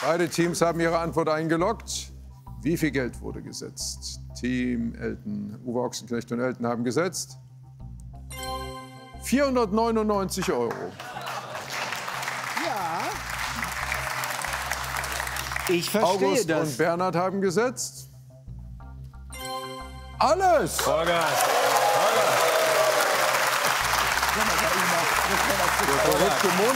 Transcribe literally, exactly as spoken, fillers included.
Beide Teams haben ihre Antwort eingeloggt. Wie viel Geld wurde gesetzt? Team Elton, Uwe Ochsenknecht und Elton haben gesetzt vierhundertneunundneunzig Euro. Ja. Ich verstehe August das. und Bernhard haben gesetzt alles. Vollgas. Der verrückte